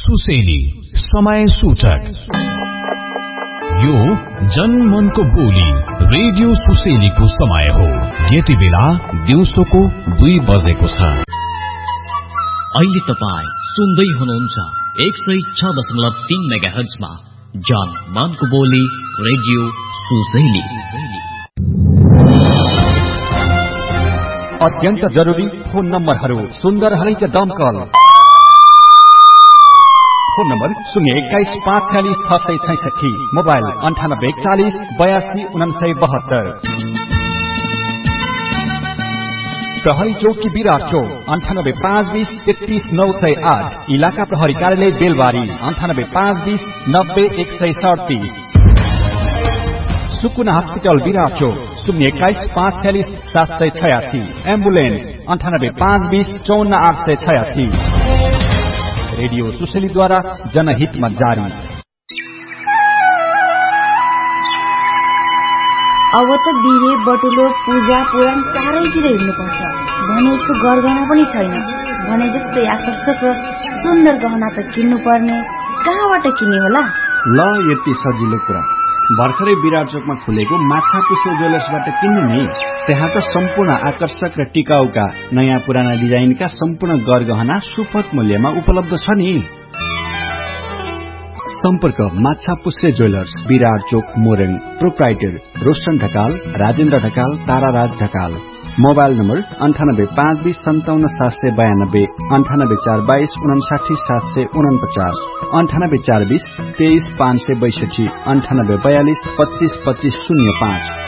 सुसेली समय सूचक। यो जनमनको बोली रेडियो सुसेलीको समय हो। यति बेला दिउँसोको 2 बजेको छ। अहिले तपाईँ सुन्दै हुनुहुन्छ 106.3 मेगाहर्जमा जनमनको बोली रेडियो सुसेली। अत्यन्त जरुरी फोन नम्बरहरू सुन्दर हरिच दमकल। Phone number 021-546-666, mobile 9840-82-972। प्रहरी चौकी विराट चौक 98-520-33-908। इलाका प्रहरी कार्यालय बेलबारी 98-520-90-137। सुकुना हस्पिटल विराट चौक 021-546-786। एम्बुलेन्स 98-520-54-886। रेडियो सुसेलीद्वारा जनहितमा जारी। अब त बिहे बटुलो पूजा पुराण चारैतिर हिँड्नुपर्छ भने जस्तो गरगहना पनि छैन। भने जस्तै आकर्षक र सुन्दर गहना त किन्नु पर्ने, कहाँबाट किन्ने होला? ल यति सजिलो कुरा, भर्खरै विराट चोकमा खुलेको माछापुच्छ्रे ज्वेलर्सबाट किन्नु नि। त्यहाँ त सम्पूर्ण आकर्षक र टिकाउका नयाँ पुराना डिजाइनका सम्पूर्ण गरगहना सुपथ मूल्यमा उपलब्ध छ नि। सम्पर्क माछापुच्छ्रे ज्वेलर्स, विराट चोक, Morang. Proprietor Roshan Dhakal, Rajendra Dhakal, ताराराज Dhakal. Mobile number 98-520-57-792, 98-422-59749, 98-420-23-562, 98-42-25-25-05।